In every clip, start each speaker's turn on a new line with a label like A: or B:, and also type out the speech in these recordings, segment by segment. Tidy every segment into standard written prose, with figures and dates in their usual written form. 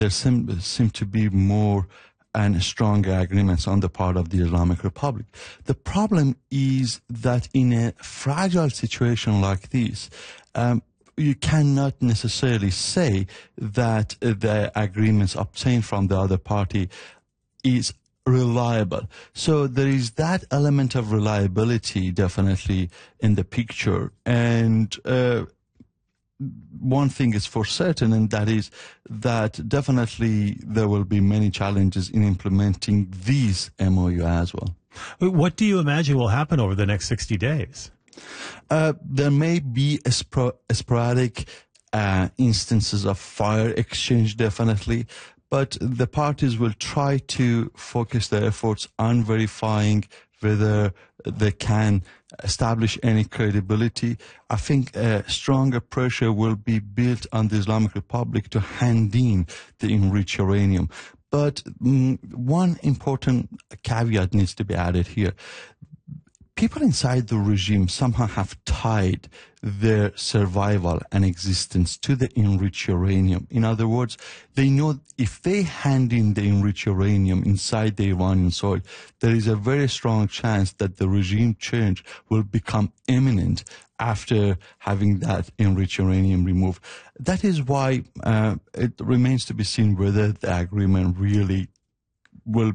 A: there seem to be more and stronger agreements on the part of the Islamic Republic. The problem is that in a fragile situation like this, you cannot necessarily say that the agreements obtained from the other party is reliable. So there is that element of reliability definitely in the picture. And one thing is for certain, and that is that definitely there will be many challenges in implementing these MOU as well.
B: What do you imagine will happen over the next 60 days?
A: There may be sporadic instances of fire exchange, definitely, but the parties will try to focus their efforts on verifying whether they can establish any credibility. I think stronger pressure will be built on the Islamic Republic to hand in the enriched uranium. But one important caveat needs to be added here. People inside the regime somehow have tied their survival and existence to the enriched uranium. In other words, they know if they hand in the enriched uranium inside the Iranian soil, there is a very strong chance that the regime change will become imminent after having that enriched uranium removed. That is why it remains to be seen whether the agreement really will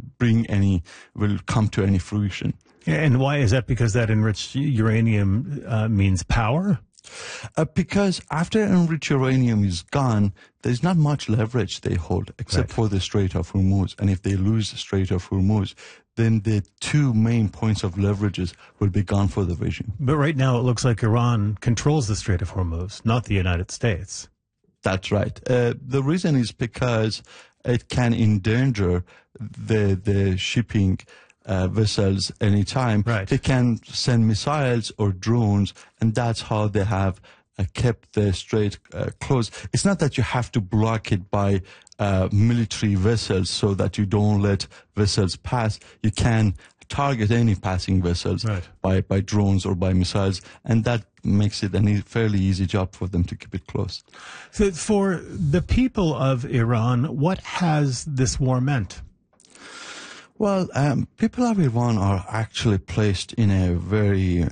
A: come to any fruition.
B: And why is that? Because that enriched uranium means power?
A: Because after enriched uranium is gone, there's not much leverage they hold, except for the Strait of Hormuz. And if they lose the Strait of Hormuz, then the two main points of leverages will be gone for the regime.
B: But right now it looks like Iran controls the Strait of Hormuz, not the United States.
A: That's right. The reason is because it can endanger the shipping vessels anytime.
B: Right.
A: They can send missiles or drones, and that's how they have kept the strait closed. It's not that you have to block it by military vessels so that you don't let vessels pass. You can target any passing vessels by drones or by missiles, and that makes it a fairly easy job for them to keep it closed.
B: So for the people of Iran, what has this war meant?
A: Well, people of Iran are actually placed in a very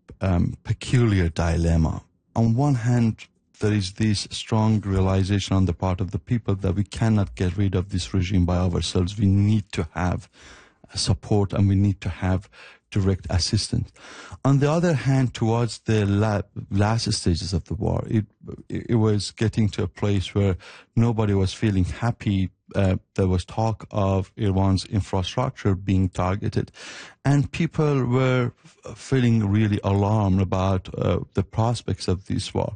A: peculiar dilemma. On one hand, there is this strong realization on the part of the people that we cannot get rid of this regime by ourselves. We need to have support and we need to have direct assistance. On the other hand, towards the last stages of the war, it was getting to a place where nobody was feeling happy. There was talk of Iran's infrastructure being targeted, and people were feeling really alarmed about the prospects of this war.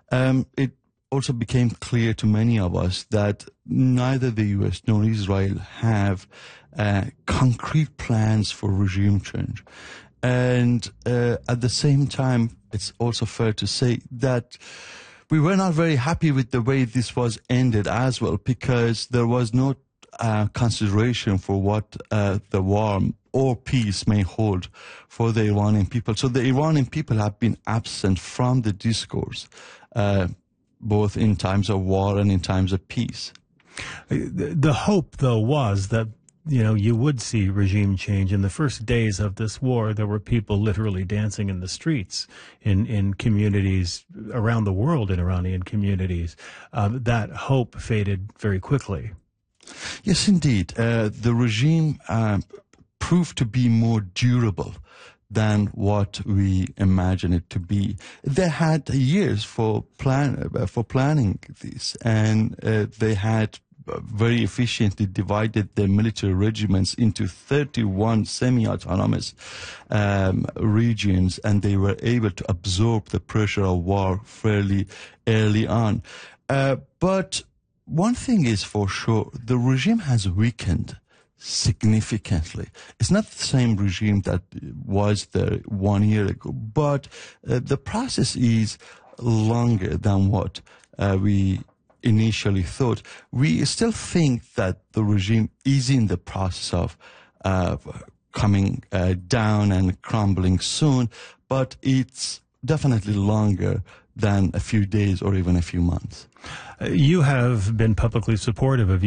A: It also became clear to many of us that neither the U.S. nor Israel have concrete plans for regime change. And at the same time, it's also fair to say that we were not very happy with the way this was ended as well, because there was no consideration for what the war or peace may hold for the Iranian people. So the Iranian people have been absent from the discourse, both in times of war and in times of peace.
B: The hope, though, was that you would see regime change. In the first days of this war, there were people literally dancing in the streets in communities around the world, in Iranian communities. That hope faded very quickly.
A: Yes, indeed. The regime proved to be more durable than what we imagine it to be. They had years for planning this, and they had very efficiently divided their military regiments into 31 semi-autonomous regions, and they were able to absorb the pressure of war fairly early on. But one thing is for sure, the regime has weakened significantly. It's not the same regime that was there 1 year ago, but the process is longer than what we initially thought. We still think that the regime is in the process of coming down and crumbling soon, but it's definitely longer than a few days or even a few months.
B: You have been publicly supportive of